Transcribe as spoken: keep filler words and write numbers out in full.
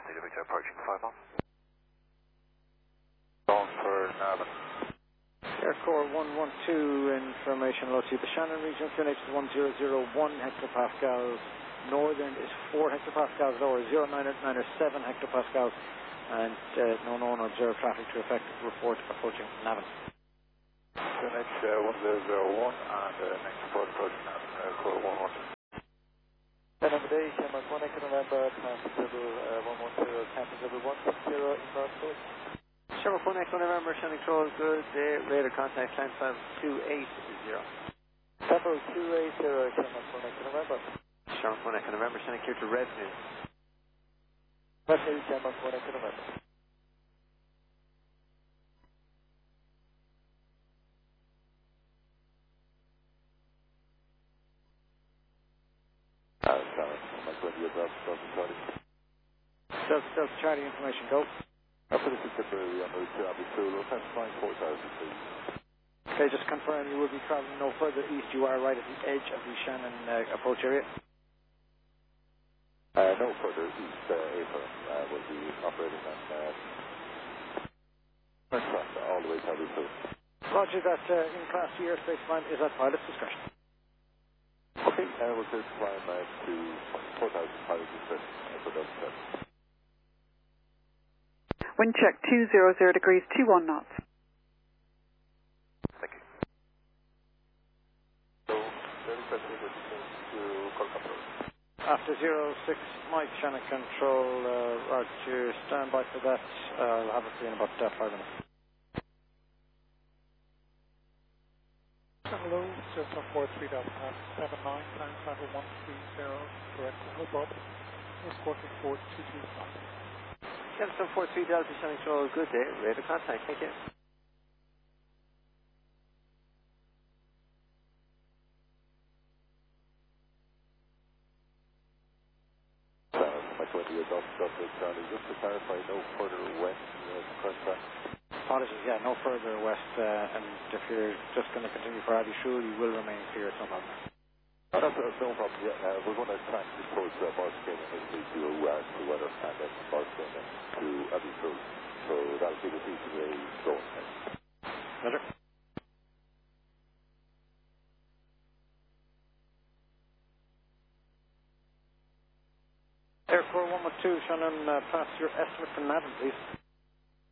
Data Victor approaching five miles. Long for Navan. Aircore one one two, information low to the Shannon region, Q N H is one zero zero one hectopascals, northern is four hectopascals, lower zero nine nine seven hectopascals, and uh, no known observed traffic to effect report approaching Navan. Q N H uh, one zero zero one and uh, next report approaching Navan, Aircore one one two. November day, Shamrock one Echo November, passenger uh, one one zero, passenger one six zero, inbound code. Shamrock one Echo November, Shannon Control, good day, radar contact, climb five two eight zero. Tempo two eight zero, Shamrock one Echo November. Shamrock one Echo November, sending clear to Red News. Red News, Shamrock one Echo November. Uh, Shannon, Mike Wendy, Delta, Delta Charlie. Delta, Delta Charlie, information go. After this is Tipperary on route to Abbey School, we'll pass flying four thousand please. Okay, just confirm you will be travelling no further east. You are right at the edge of the Shannon uh, approach area. Uh, no further east, uh, April uh, will be operating on uh, track all the way to Abbey School. Roger that, uh, in class two airspace climb is at pilot's discretion. Okay, uh, we'll clear to climb uh, to four thousand pilot discretion uh, for Delta Charlie. Wind check two zero zero degrees, two one knots. Thank you. So, very quickly, this is to Colcom Road. After zero six, Mike, Shannon Control, uh, Roger, stand by for that. Uh, I'll have it for you in about uh, five minutes. Hello, Cessna four three Delta seven nine, time travel one three zero, direct to Hillbrook, escorting four two two five. Kempston four three Delta, Shannon Control, good day, radar contact, thank you. Shannon, Mike Wendy, Delta, Delta Charlie. Just to clarify, no further west uh, current track. Apologies, yeah, no further west, uh, and if you're just going to continue for Abbey Shul, you will remain clear at some problem. Oh, that's, that's no problem. Yeah, uh, we're going to track this towards uh, Barskane and initially to uh, to weather and then from Barskane to Abbey School. So that'll be the T C A going next. Roger. Aircore one one two, Shannon, uh, pass your estimate for Navan, please.